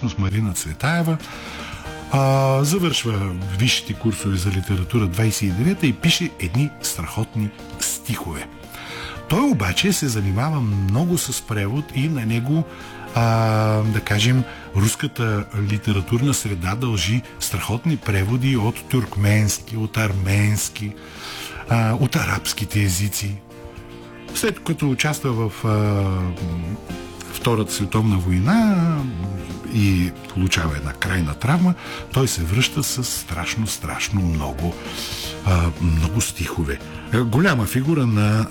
всъщност Марина Цветаева. Завършва висшите курсове за литература 29-та и пише едни страхотни стихове. Той обаче се занимава много с превод и на него, да кажем, руската литературна среда дължи страхотни преводи от тюркменски, от арменски, от арабските езици. След като участва в Втората световна война и получава една крайна травма, той се връща с страшно много стихове. Голяма фигура на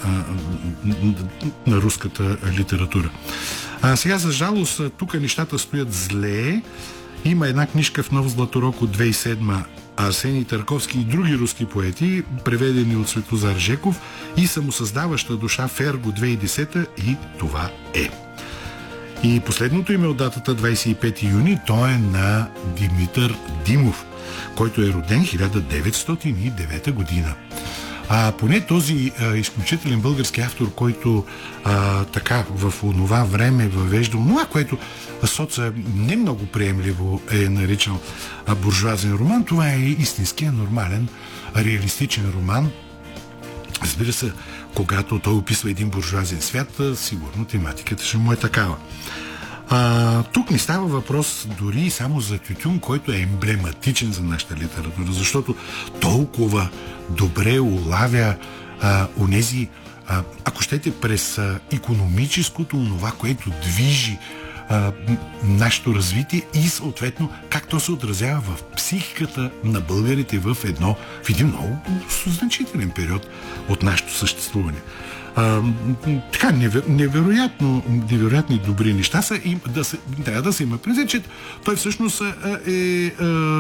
руската литература. Сега, за жалост, тук нещата стоят зле. Има една книжка в Нов Златорог от 2007, Арсений Тарковски и други руски поети, преведени от Светозар Жеков, и Самосъздаваща душа Ферго 2010, и това е. И последното име от датата 25 юни, то е на Димитър Димов, който е роден 1909 година. Поне този изключителен български автор, който така в онова време въвежда онова, което соца не много приемливо е наричал буржуазен роман, това е истинския нормален реалистичен роман. Разбира се, когато той описва един буржуазен свят, сигурно тематиката ще му е такава. Тук не става въпрос дори и само за тютюн, който е емблематичен за нашата литература, защото толкова добре улавя онези, ако щете, през икономическото, онова, което движи нашето развитие и съответно как то се отразява в психиката на българите в един много значителен период от нашето съществуване. Така, невероятни добри неща са и трябва да се има предвид, че той всъщност е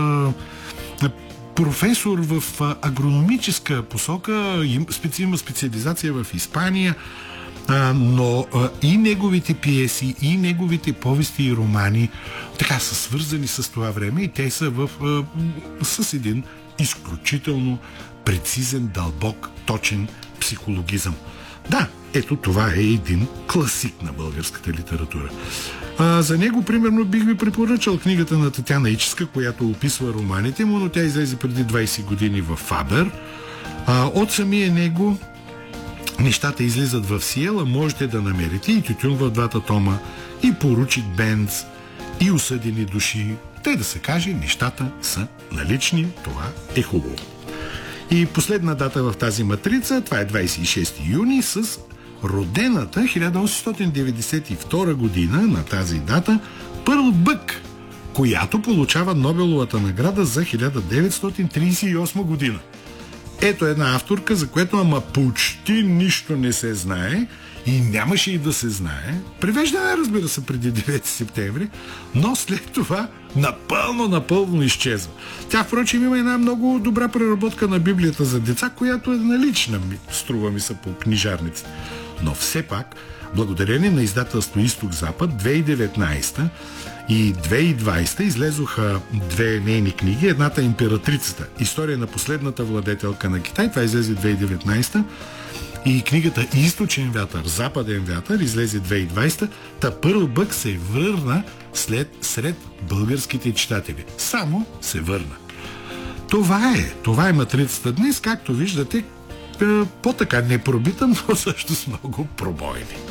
професор в агрономическа посока, има специализация в Испания, но и неговите пиеси, и неговите повести и романи така са свързани с това време и те са с един изключително прецизен, дълбок, точен психологизъм. Да, ето това е един класик на българската литература. За него, примерно, бих ви препоръчал книгата на Татяна Ическа, която описва романите му, но тя излезе преди 20 години в Фабер. От самия него нещата излизат в Сиела, можете да намерите и Тютюн в двата тома, и Поручик Бенц, и Осъдени души. Те да се каже, нещата са налични, това е хубаво. И последна дата в тази матрица, това е 26 юни, с родената 1892 година на тази дата Пърл Бък, която получава Нобеловата награда за 1938 година. Ето една авторка, за което почти нищо не се знае и нямаше и да се знае. Превеждане, разбира се, преди 9 септември, но след това напълно изчезва. Тя, впрочем, има една много добра преработка на Библията за деца, която е налична, струва ми се, по книжарниците. Но все пак, благодарение на издателство Изток-Запад, 2019 и 2020 излезоха две нейни книги. Едната е Императрицата, история на последната владетелка на Китай, това излезе 2019, и книгата Източен вятър, Западен вятър излезе 2020, та Пърл Бък се върна сред българските читатели. Само се върна. Това е матрицата днес, както виждате, по-така непробита, но също с много пробойни.